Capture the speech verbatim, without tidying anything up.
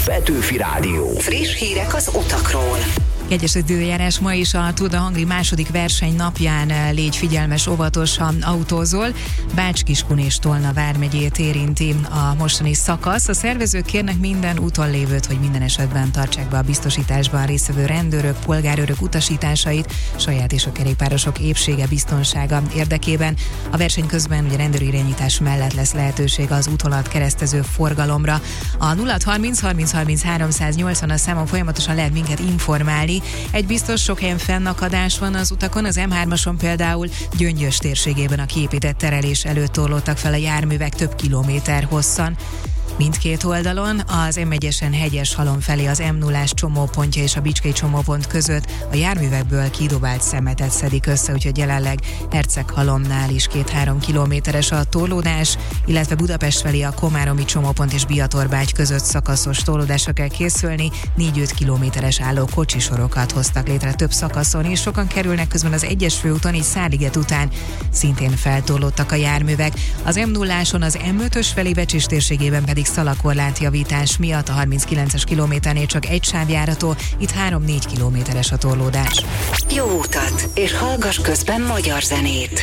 Petőfi Rádió. Friss hírek az utakról. Kegyes időjárás ma is a Tour de Hongrie második verseny napján. Légy figyelmes, óvatos, ha autózol. Bács-Kiskun és Tolna vármegyét érinti a mostani szakasz. A szervezők kérnek minden úton lévőt, hogy minden esetben tartsák be a biztosításban résztvevő rendőrök, polgárőrök utasításait, saját és a kerékpárosok épsége, biztonsága érdekében. A verseny közben ugye rendőri irányítás mellett lesz lehetőség az útvonalat keresztező forgalomra. A nulla harminc harminc harminc háromszáznyolcvan a számon folyamatosan lehet minket informálni. Egy biztos, sok helyen fennakadás van az utakon, az em hármason például Gyöngyös térségében a kiépített terelés előtt torlódtak fel a járművek több kilométer hosszan. Mindkét oldalon, az em egyesen Hegyeshalom felé az em nullás csomópontja és a Bicskei csomópont között a járművekből kidobált szemetet szedik össze, úgyhogy jelenleg Herceghalomnál is két-három kilométeres a torlódás, illetve Budapest felé a Komáromi csomópont és Biatorbágy között szakaszos torlódásra kell készülni, négy-öt kilométeres álló kocsisorokat hoztak létre több szakaszon, és sokan kerülnek közben az egyes főúton, így Szárliget után szintén feltorlódtak a járművek. Az em nulláson az em ötös felé Becsés térségében pedig szalakorlátjavítás miatt a harminckilences kilométernél csak egy sávjárató, itt három-négy kilométeres a torlódás. Jó utat, és hallgass közben magyar zenét.